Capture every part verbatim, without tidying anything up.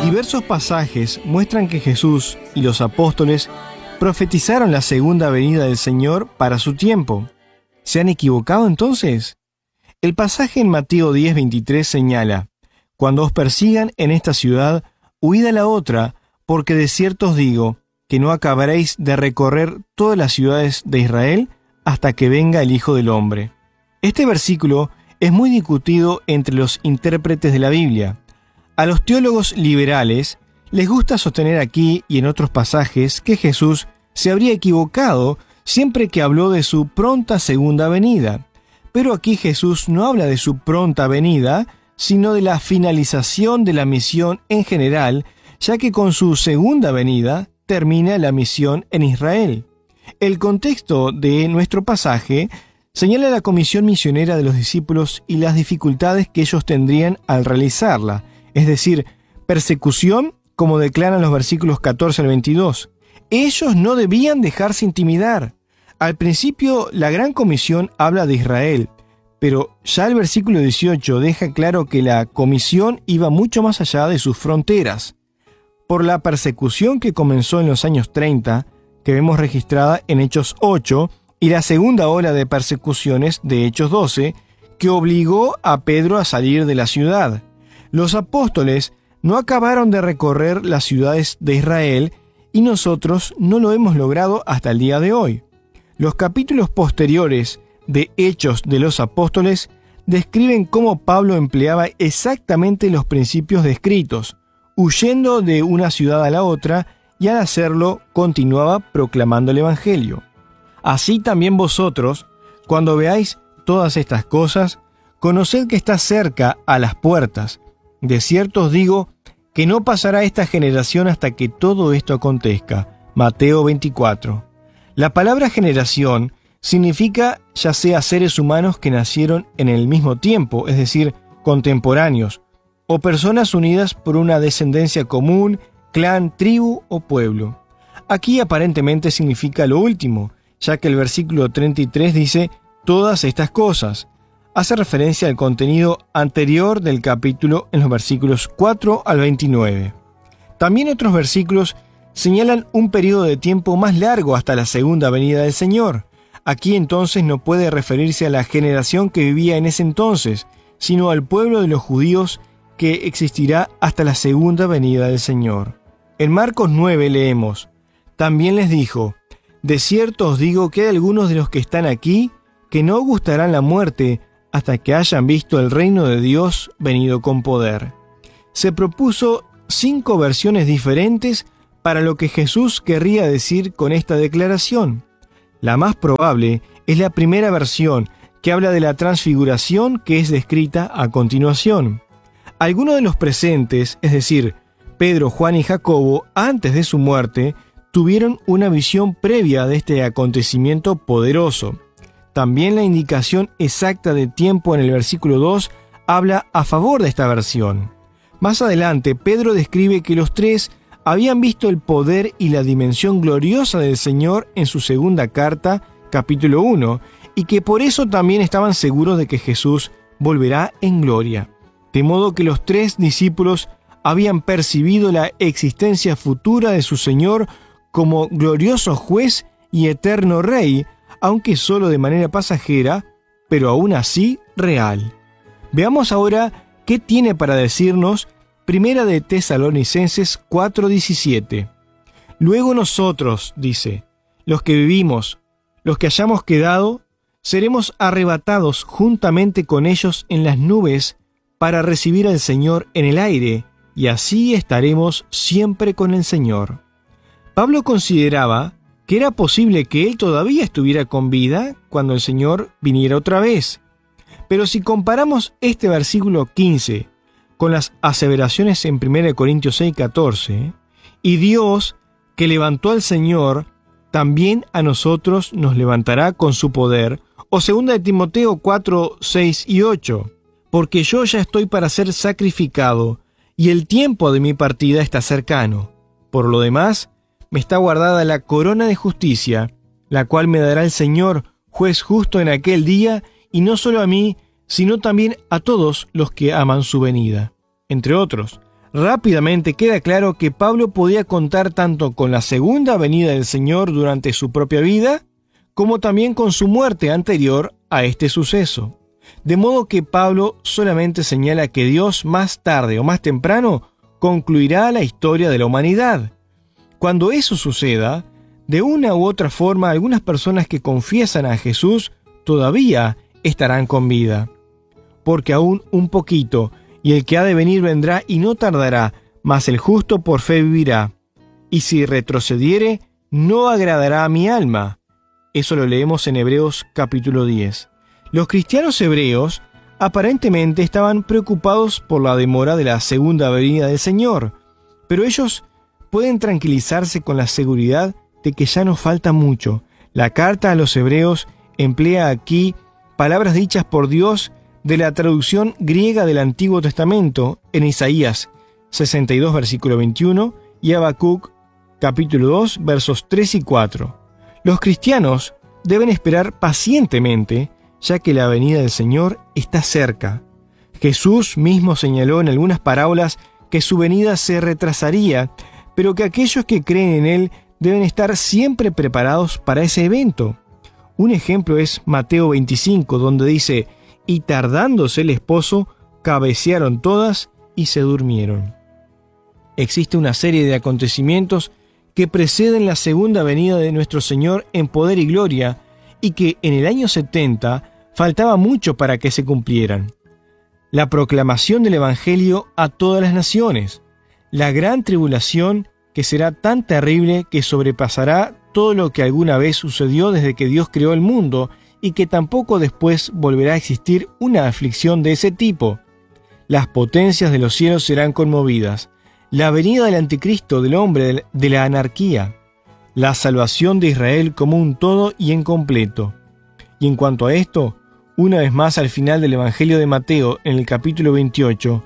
Diversos pasajes muestran que Jesús y los apóstoles profetizaron la segunda venida del Señor para su tiempo. ¿Se han equivocado entonces? El pasaje en Mateo diez veintitrés señala: «Cuando os persigan en esta ciudad, huid a la otra, porque de cierto os digo que no acabaréis de recorrer todas las ciudades de Israel hasta que venga el Hijo del Hombre». Este versículo es muy discutido entre los intérpretes de la Biblia. A los teólogos liberales les gusta sostener aquí y en otros pasajes que Jesús se habría equivocado siempre que habló de su pronta segunda venida. Pero aquí Jesús no habla de su pronta venida, sino de la finalización de la misión en general, ya que con su segunda venida termina la misión en Israel. El contexto de nuestro pasaje señala la comisión misionera de los discípulos y las dificultades que ellos tendrían al realizarla, es decir, persecución, como declaran los versículos catorce al veintidós. Ellos no debían dejarse intimidar. Al principio, la Gran Comisión habla de Israel, pero ya el versículo dieciocho deja claro que la comisión iba mucho más allá de sus fronteras. Por la persecución que comenzó en los años treinta, que vemos registrada en Hechos ocho, y la segunda ola de persecuciones de Hechos doce, que obligó a Pedro a salir de la ciudad. Los apóstoles no acabaron de recorrer las ciudades de Israel y nosotros no lo hemos logrado hasta el día de hoy. Los capítulos posteriores de Hechos de los Apóstoles describen cómo Pablo empleaba exactamente los principios descritos, huyendo de una ciudad a la otra, y al hacerlo continuaba proclamando el Evangelio. Así también vosotros, cuando veáis todas estas cosas, conoced que está cerca a las puertas. De cierto os digo que no pasará esta generación hasta que todo esto acontezca. Mateo veinticuatro. La palabra generación significa ya sea seres humanos que nacieron en el mismo tiempo, es decir, contemporáneos, o personas unidas por una descendencia común, clan, tribu o pueblo. Aquí aparentemente significa lo último, ya que el versículo treinta y tres dice todas estas cosas. Hace referencia al contenido anterior del capítulo en los versículos cuatro al veintinueve. También otros versículos señalan un periodo de tiempo más largo hasta la segunda venida del Señor. Aquí entonces no puede referirse a la generación que vivía en ese entonces, sino al pueblo de los judíos que existirá hasta la segunda venida del Señor. En Marcos nueve leemos: «También les dijo, de cierto os digo que hay algunos de los que están aquí que no gustarán la muerte hasta que hayan visto el reino de Dios venido con poder». Se propuso cinco versiones diferentes para lo que Jesús querría decir con esta declaración. La más probable es la primera versión, que habla de la transfiguración que es descrita a continuación. Algunos de los presentes, es decir, Pedro, Juan y Jacobo, antes de su muerte, tuvieron una visión previa de este acontecimiento poderoso. También la indicación exacta de tiempo en el versículo dos habla a favor de esta versión. Más adelante, Pedro describe que los tres habían visto el poder y la dimensión gloriosa del Señor en su segunda carta, capítulo uno, y que por eso también estaban seguros de que Jesús volverá en gloria. De modo que los tres discípulos habían percibido la existencia futura de su Señor como glorioso juez y eterno Rey, aunque solo de manera pasajera, pero aún así real. Veamos ahora qué tiene para decirnos Primera de Tesalonicenses cuatro diecisiete. Luego nosotros, dice, los que vivimos, los que hayamos quedado, seremos arrebatados juntamente con ellos en las nubes para recibir al Señor en el aire, y así estaremos siempre con el Señor. Pablo consideraba que era posible que él todavía estuviera con vida cuando el Señor viniera otra vez. Pero si comparamos este versículo quince con las aseveraciones en primera de Corintios seis catorce, y Dios que levantó al Señor, también a nosotros nos levantará con su poder, o segunda de Timoteo cuatro seis y ocho, porque yo ya estoy para ser sacrificado, y el tiempo de mi partida está cercano. Por lo demás, me está guardada la corona de justicia, la cual me dará el Señor, juez justo en aquel día, y no solo a mí, sino también a todos los que aman su venida. Entre otros, Rápidamente queda claro que Pablo podía contar tanto con la segunda venida del Señor durante su propia vida, como también con su muerte anterior a este suceso. De modo que Pablo solamente señala que Dios más tarde o más temprano concluirá la historia de la humanidad. Cuando eso suceda, de una u otra forma, algunas personas que confiesan a Jesús todavía estarán con vida. Porque aún un poquito, y el que ha de venir vendrá y no tardará, mas el justo por fe vivirá. Y si retrocediere, no agradará a mi alma. Eso lo leemos en Hebreos capítulo diez. Los cristianos hebreos aparentemente estaban preocupados por la demora de la segunda venida del Señor, pero ellos pueden tranquilizarse con la seguridad de que ya nos falta mucho. La carta a los hebreos emplea aquí palabras dichas por Dios de la traducción griega del Antiguo Testamento en Isaías sesenta y dos, versículo veintiuno, y Habacuc, capítulo dos, versos tres y cuatro. Los cristianos deben esperar pacientemente, ya que la venida del Señor está cerca. Jesús mismo señaló en algunas parábolas que su venida se retrasaría, pero que aquellos que creen en Él deben estar siempre preparados para ese evento. Un ejemplo es Mateo veinticinco, donde dice: «Y tardándose el esposo, cabecearon todas y se durmieron». Existe una serie de acontecimientos que preceden la segunda venida de nuestro Señor en poder y gloria, y que en el año setenta faltaba mucho para que se cumplieran. La proclamación del Evangelio a todas las naciones, la gran tribulación que será tan terrible que sobrepasará todo lo que alguna vez sucedió desde que Dios creó el mundo, y que tampoco después volverá a existir una aflicción de ese tipo. Las potencias de los cielos serán conmovidas, la venida del anticristo, del hombre, de la anarquía, la salvación de Israel como un todo y en completo. Y en cuanto a esto, una vez más al final del Evangelio de Mateo, en el capítulo veintiocho,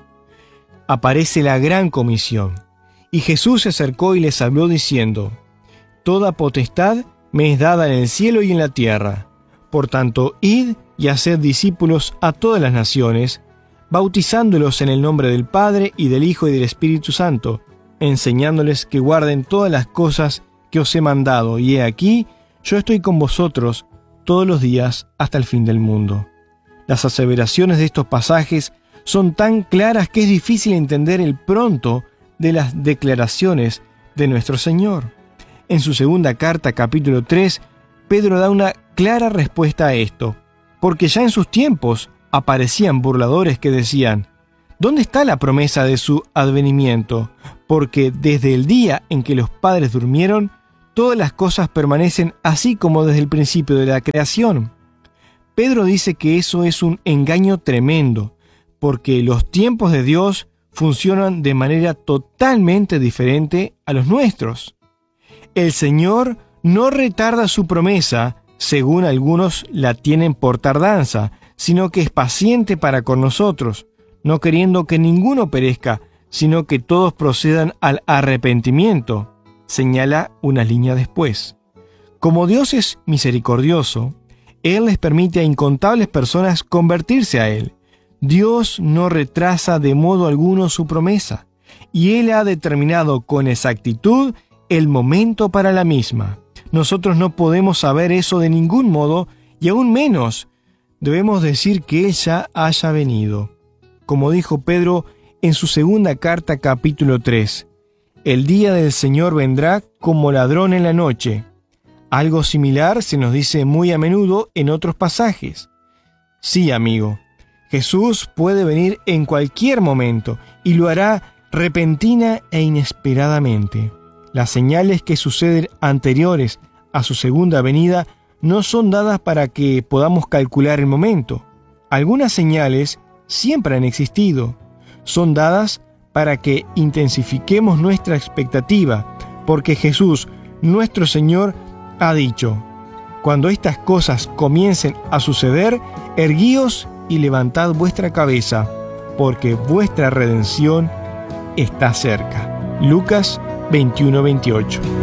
aparece la gran comisión. Y Jesús se acercó y les habló diciendo: «Toda potestad me es dada en el cielo y en la tierra. Por tanto, id y haced discípulos a todas las naciones, bautizándolos en el nombre del Padre y del Hijo y del Espíritu Santo, enseñándoles que guarden todas las cosas que os he mandado, y he aquí, yo estoy con vosotros todos los días hasta el fin del mundo». Las aseveraciones de estos pasajes son tan claras que es difícil entender el pronto de las declaraciones de nuestro Señor. En su segunda carta, capítulo tres, Pedro da una clara respuesta a esto, porque ya en sus tiempos aparecían burladores que decían: ¿dónde está la promesa de su advenimiento? Porque desde el día en que los padres durmieron, todas las cosas permanecen así como desde el principio de la creación. Pedro dice que eso es un engaño tremendo, porque los tiempos de Dios funcionan de manera totalmente diferente a los nuestros. El Señor no retarda su promesa, según algunos la tienen por tardanza, sino que es paciente para con nosotros, no queriendo que ninguno perezca, sino que todos procedan al arrepentimiento, señala una línea después. Como Dios es misericordioso, Él les permite a incontables personas convertirse a Él. Dios no retrasa de modo alguno su promesa, y Él ha determinado con exactitud el momento para la misma. Nosotros no podemos saber eso de ningún modo, y aún menos debemos decir que Él ya haya venido. Como dijo Pedro en su segunda carta, capítulo tres, «El día del Señor vendrá como ladrón en la noche». Algo similar se nos dice muy a menudo en otros pasajes. Sí, amigo, Jesús puede venir en cualquier momento y lo hará repentina e inesperadamente. Las señales que suceden anteriores a su segunda venida no son dadas para que podamos calcular el momento. Algunas señales siempre han existido. Son dadas para que intensifiquemos nuestra expectativa, porque Jesús, nuestro Señor, ha dicho: «Cuando estas cosas comiencen a suceder, erguíos y levantad vuestra cabeza, porque vuestra redención está cerca». Lucas veintiuno veintiocho.